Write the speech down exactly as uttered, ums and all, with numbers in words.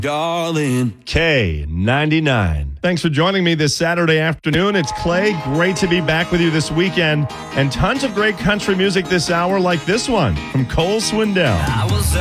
darling. K ninety-nine. Thanks for joining me this Saturday afternoon. It's Clay. Great to be back with you this weekend. And tons of great country music this hour, like this one from Cole Swindell. I was